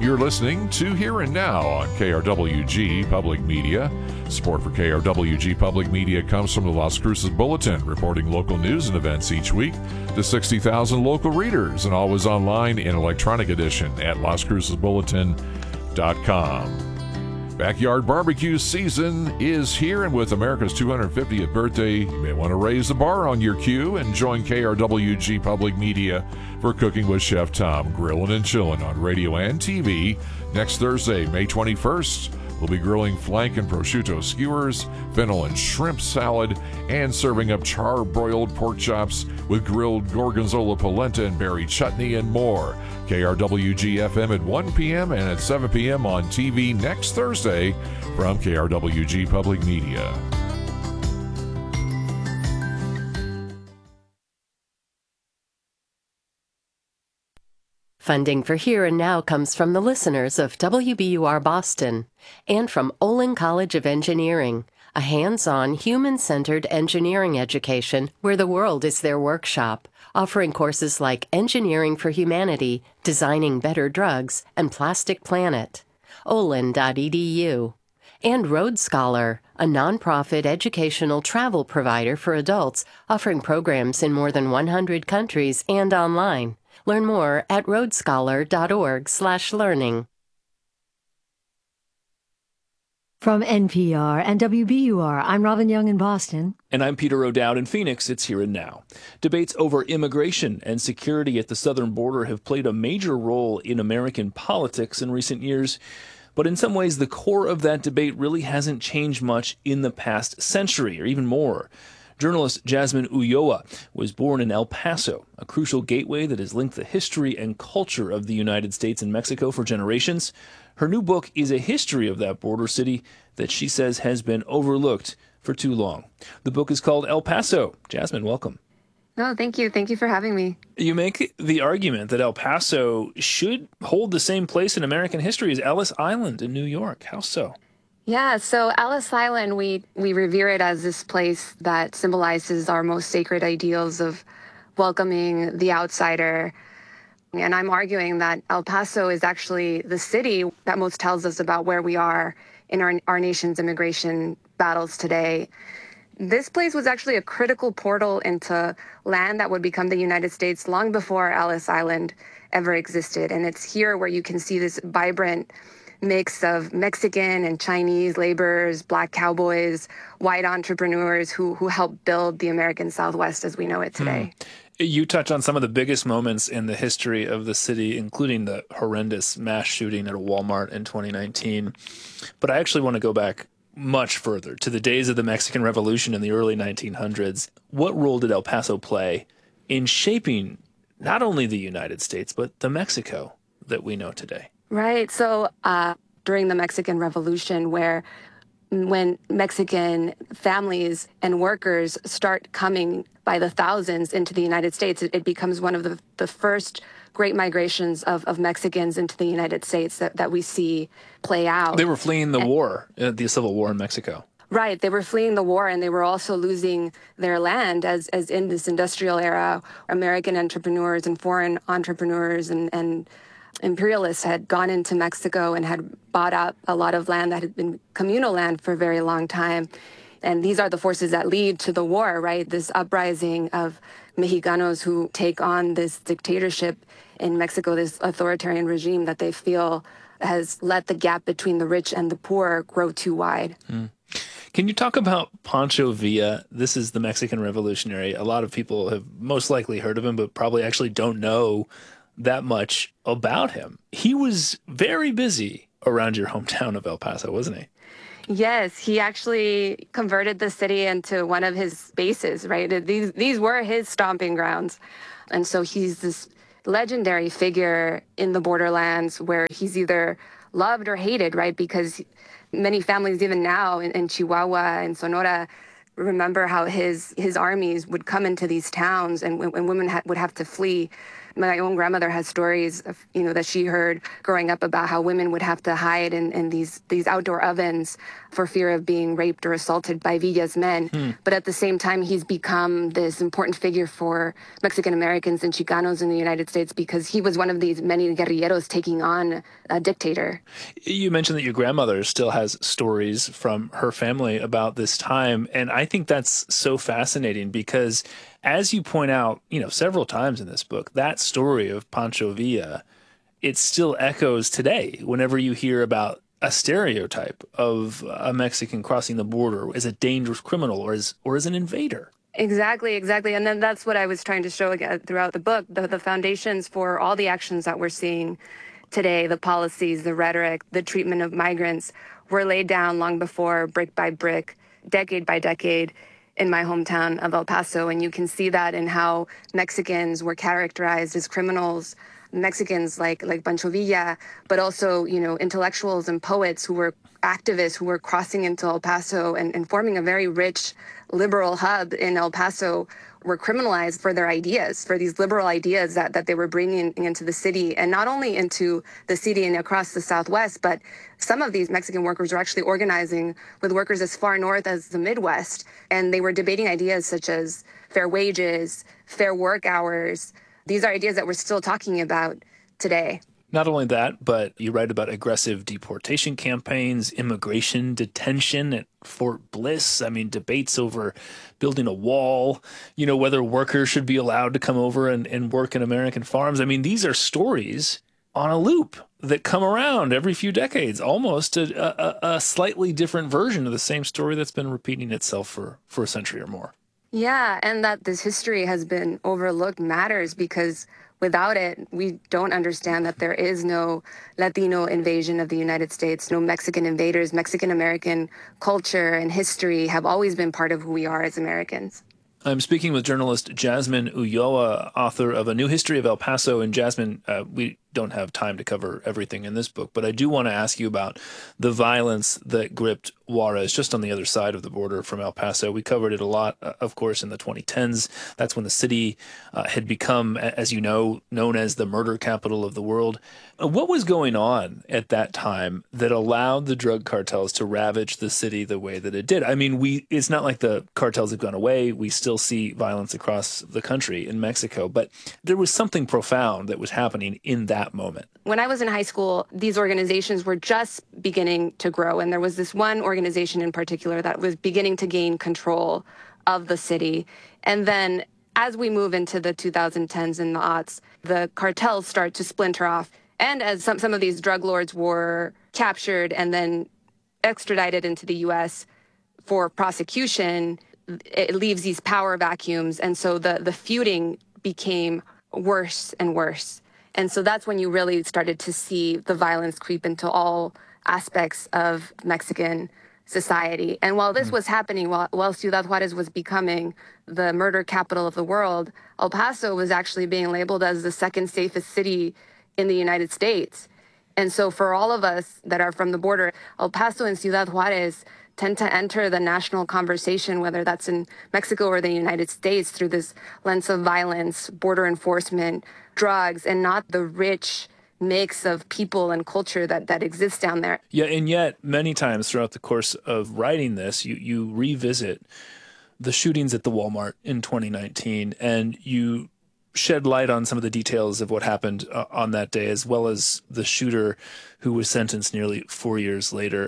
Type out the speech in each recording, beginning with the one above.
You're listening to Here and Now on KRWG Public Media. Support for KRWG Public Media comes from the Las Cruces Bulletin, reporting local news and events each week to 60,000 local readers, and always online in electronic edition at lascrucesbulletin.com. Backyard barbecue season is here, and with America's 250th birthday, you may want to raise the bar on your queue and join KRWG Public Media for Cooking with Chef Tom, grilling and chilling on radio and TV. Next Thursday, May 21st, we'll be grilling flank and prosciutto skewers, fennel and shrimp salad, and serving up char-broiled pork chops with grilled gorgonzola polenta and berry chutney and more. KRWG-FM at 1 p.m. and at 7 p.m. on TV next Thursday from KRWG Public Media. Funding for Here and Now comes from the listeners of WBUR Boston and from Olin College of Engineering, a hands-on, human-centered engineering education where the world is their workshop, offering courses like Engineering for Humanity, Designing Better Drugs, and Plastic Planet. olin.edu. And Road Scholar, a nonprofit educational travel provider for adults offering programs in more than 100 countries and online. Learn more at roadscholar.org/learning. From NPR and WBUR, I'm Robin Young in Boston. And I'm Peter O'Dowd in Phoenix. It's Here and Now. Debates over immigration and security at the southern border have played a major role in American politics in recent years. But in some ways, the core of that debate really hasn't changed much in the past century, or even more. Journalist Jasmine Ulloa was born in El Paso, a crucial gateway that has linked the history and culture of the United States and Mexico for generations. Her new book is a history of that border city that she says has been overlooked for too long. The book is called El Paso. Jasmine, welcome. No, thank you. Thank you for having me. You make the argument that El Paso should hold the same place in American history as Ellis Island in New York. How so? Yeah, so Ellis Island, we revere it as this place that symbolizes our most sacred ideals of welcoming the outsider. And I'm arguing that El Paso is actually the city that most tells us about where we are in our nation's immigration battles today. This place was actually a critical portal into land that would become the United States long before Ellis Island ever existed. And it's here where you can see this vibrant mix of Mexican and Chinese laborers, Black cowboys, white entrepreneurs who helped build the American Southwest as we know it today. You touch on some of the biggest moments in the history of the city, including the horrendous mass shooting at a Walmart in 2019. But I actually want to go back much further to the days of the Mexican Revolution in the early 1900s. What role did El Paso play in shaping not only the United States, but the Mexico that we know today? Right. So during the Mexican Revolution, when Mexican families and workers start coming by the thousands into the United States, it becomes one of the first great migrations of Mexicans into the United States that we see play out. They were fleeing the war, the Civil War in Mexico. Right. They were fleeing the war, and they were also losing their land as in this industrial era, American entrepreneurs and foreign entrepreneurs and imperialists had gone into Mexico and had bought up a lot of land that had been communal land for a very long time. And these are the forces that lead to the war, right? This uprising of Mexicanos who take on this dictatorship in Mexico, this authoritarian regime that they feel has let the gap between the rich and the poor grow too wide. Can you talk about Pancho Villa? This is the Mexican revolutionary. A lot of people have most likely heard of him, but probably actually don't know that much about him. He was very busy around your hometown of El Paso, wasn't he? Yes, he actually converted the city into one of his bases, right? These were his stomping grounds. And so he's this legendary figure in the borderlands where he's either loved or hated, right? Because many families, even now in Chihuahua and Sonora, remember how his armies would come into these towns and when women would have to flee My own grandmother has stories of, that she heard growing up about how women would have to hide in these outdoor ovens for fear of being raped or assaulted by Villa's men. But at the same time, he's become this important figure for Mexican Americans and Chicanos in the United States because he was one of these many guerrilleros taking on a dictator. You mentioned that your grandmother still has stories from her family about this time. And I think that's so fascinating because, as you point out, several times in this book, that story of Pancho Villa, it still echoes today whenever you hear about a stereotype of a Mexican crossing the border as a dangerous criminal or as an invader. Exactly. And then that's what I was trying to show again throughout the book, the foundations for all the actions that we're seeing today, the policies, the rhetoric, the treatment of migrants were laid down long before, brick by brick, decade by decade, in my hometown of El Paso. And you can see that in how Mexicans were characterized as criminals, Mexicans like Pancho Villa, but also, intellectuals and poets who were activists who were crossing into El Paso and forming a very rich liberal hub in El Paso were criminalized for their ideas, for these liberal ideas that they were bringing into the city, and not only into the city and across the Southwest, but some of these Mexican workers were actually organizing with workers as far north as the Midwest, and they were debating ideas such as fair wages, fair work hours. These are ideas that we're still talking about today. Not only that, but you write about aggressive deportation campaigns, immigration detention at Fort Bliss. I mean, debates over building a wall, whether workers should be allowed to come over and work in American farms. I mean, these are stories on a loop that come around every few decades, almost a slightly different version of the same story that's been repeating itself for a century or more. Yeah, and that this history has been overlooked matters because without it, we don't understand that there is no Latino invasion of the United States, no Mexican invaders. Mexican American culture and history have always been part of who we are as Americans. I'm speaking with journalist Jasmine Ulloa, author of A New History of El Paso. And Jasmine, we don't have time to cover everything in this book, but I do want to ask you about the violence that gripped Juarez just on the other side of the border from El Paso. We covered it a lot, of course, in the 2010s. That's when the city had become, as you know, known as the murder capital of the world. What was going on at that time that allowed the drug cartels to ravage the city the way that it did? I mean, it's not like the cartels have gone away. We still see violence across the country in Mexico, but there was something profound that was happening in that moment. When I was in high school, these organizations were just beginning to grow. And there was this one organization in particular that was beginning to gain control of the city. And then as we move into the 2010s and the aughts, the cartels start to splinter off. And as some of these drug lords were captured and then extradited into the U.S. for prosecution, it leaves these power vacuums. And so the feuding became worse and worse. And so that's when you really started to see the violence creep into all aspects of Mexican society. And while this was happening, while Ciudad Juarez was becoming the murder capital of the world, El Paso was actually being labeled as the second safest city in the United States. And so for all of us that are from the border, El Paso and Ciudad Juarez tend to enter the national conversation, whether that's in Mexico or the United States, through this lens of violence, border enforcement, drugs, and not the rich mix of people and culture that exists down there. Yeah, and yet many times throughout the course of writing this, you revisit the shootings at the Walmart in 2019, and you shed light on some of the details of what happened on that day, as well as the shooter who was sentenced nearly 4 years later.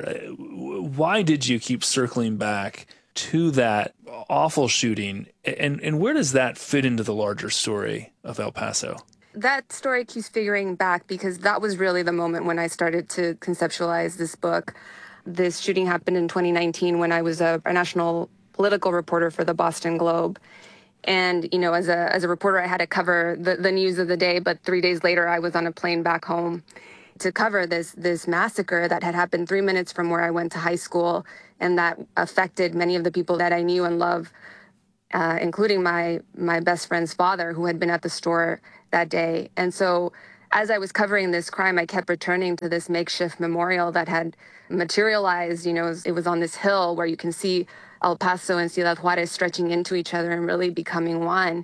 Why did you keep circling back to that awful shooting, and where does that fit into the larger story of El Paso? That story keeps figuring back because that was really the moment when I started to conceptualize this book. This shooting happened in 2019 when I was a national political reporter for the Boston Globe. And, as a reporter, I had to cover the news of the day. But 3 days later, I was on a plane back home to cover this massacre that had happened 3 minutes from where I went to high school, and that affected many of the people that I knew and loved, including my best friend's father, who had been at the store that day. And so as I was covering this crime, I kept returning to this makeshift memorial that had materialized. It was on this hill where you can see El Paso and Ciudad Juarez stretching into each other and really becoming one.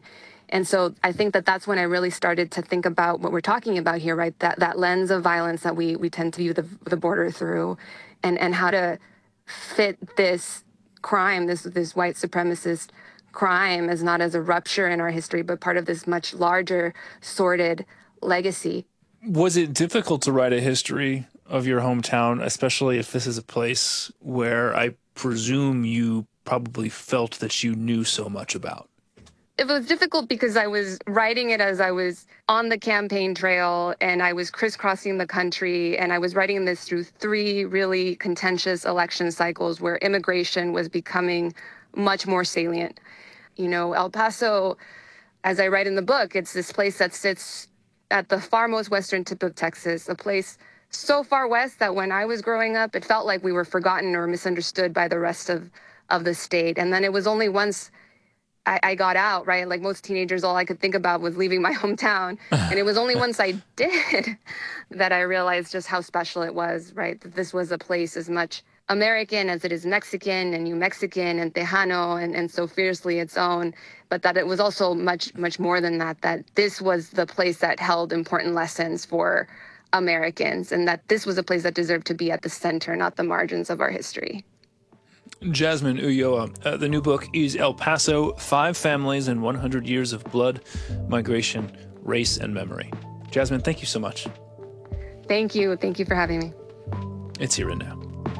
And so I think that that's when I really started to think about what we're talking about here, right? That lens of violence that we tend to view the border through, and how to fit this crime, this white supremacist crime, as not as a rupture in our history, but part of this much larger, sordid legacy. Was it difficult to write a history of your hometown, especially if this is a place where I presume you probably felt that you knew so much about? It was difficult because I was writing it as I was on the campaign trail and I was crisscrossing the country, and I was writing this through 3 really contentious election cycles where immigration was becoming much more salient. You know, El Paso, as I write in the book, it's this place that sits at the far most western tip of Texas, a place so far west that when I was growing up, it felt like we were forgotten or misunderstood by the rest of the state. And then it was only once I got out, right? Like most teenagers, all I could think about was leaving my hometown. And it was only once I did that I realized just how special it was, right? That this was a place as much American as it is Mexican and New Mexican and Tejano and so fiercely its own, but that it was also much, much more than that, that this was the place that held important lessons for Americans, and that this was a place that deserved to be at the center, not the margins of our history. Jasmine Ulloa, the new book is El Paso, 5 Families and 100 Years of Blood, Migration, Race, and Memory. Jasmine, thank you so much. Thank you. Thank you for having me. It's Here and Now.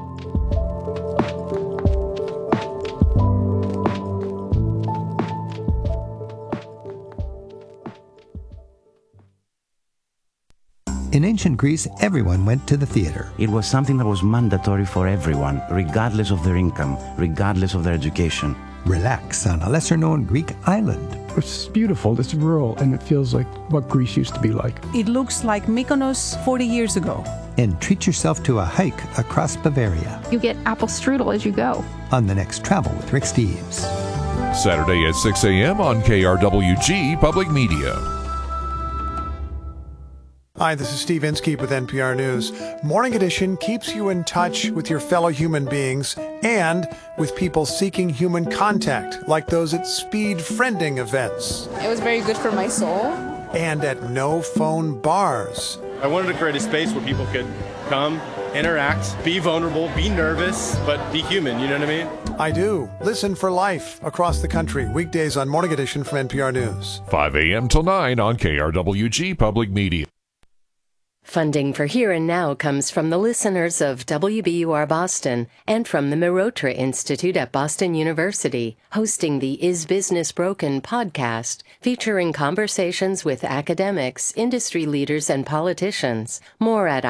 In ancient Greece, everyone went to the theater. It was something that was mandatory for everyone, regardless of their income, regardless of their education. Relax on a lesser-known Greek island. It's beautiful, it's rural, and it feels like what Greece used to be like. It looks like Mykonos 40 years ago. And treat yourself to a hike across Bavaria. You get apple strudel as you go. On the next Travel with Rick Steves. Saturday at 6 a.m. on KRWG Public Media. Hi, this is Steve Inskeep with NPR News. Morning Edition keeps you in touch with your fellow human beings and with people seeking human contact, like those at speed friending events. It was very good for my soul. And at no-phone bars. I wanted to create a space where people could come, interact, be vulnerable, be nervous, but be human, you know what I mean? I do. Listen for life across the country, weekdays on Morning Edition from NPR News. 5 a.m. till 9 on KRWG Public Media. Funding for Here and Now comes from the listeners of WBUR Boston and from the Mirotra Institute at Boston University, hosting the Is Business Broken podcast, featuring conversations with academics, industry leaders, and politicians. More at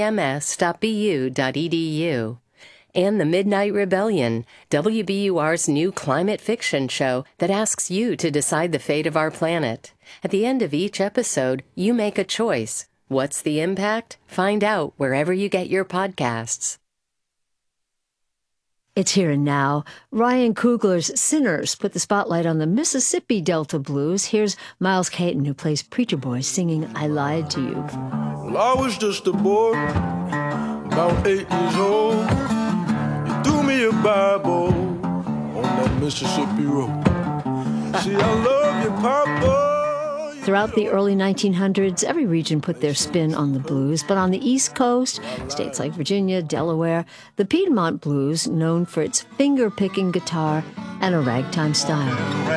ibms.bu.edu. And The Midnight Rebellion, WBUR's new climate fiction show that asks you to decide the fate of our planet. At the end of each episode, you make a choice. What's the impact? Find out wherever you get your podcasts. It's Here and Now. Ryan Coogler's Sinners put the spotlight on the Mississippi Delta Blues. Here's Miles Caton, who plays Preacher Boy, singing I Lied to You. Well, I was just a boy, about 8 years old. You threw me a Bible on that Mississippi road. See, I love you, Papa. Throughout the early 1900s, every region put their spin on the blues, but on the East Coast, states like Virginia, Delaware, the Piedmont blues, known for its finger-picking guitar and a ragtime style.